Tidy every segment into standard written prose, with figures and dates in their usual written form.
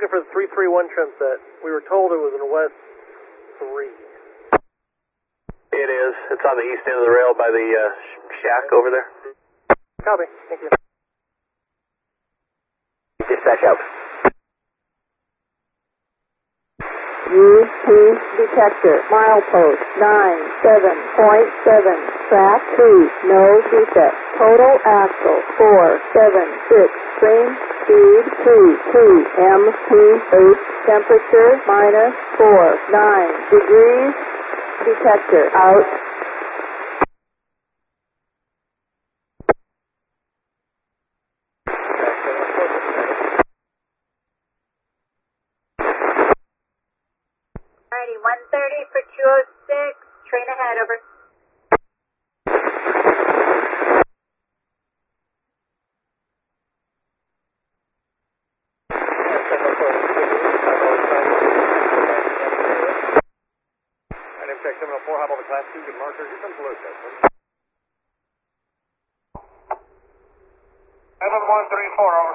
looking for the 331 trim set. We were told it was in West 3. It is. It's on the east end of the rail by the shack over there. Copy. Thank you. Dispatch out. U2 detector, milepost 97.7, track 2, no defect, total axle 476, train speed 22 M28, temperature -49 degrees, detector out. Alrighty, 130 for 206, train ahead, over. Item check 704, hop over class 2, good marker, here comes Lewis. 7134, over.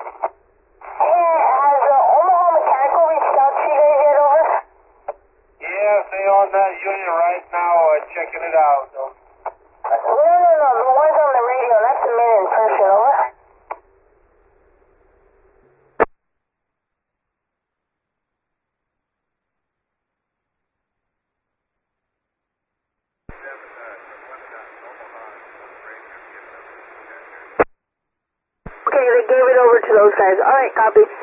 Omaha Mechanical reached out to you guys yet, over? Yeah, they on that unit right now, checking it out. No, the ones on the radio, not the men in person, over? Okay, they gave it over to those guys. Alright, copy.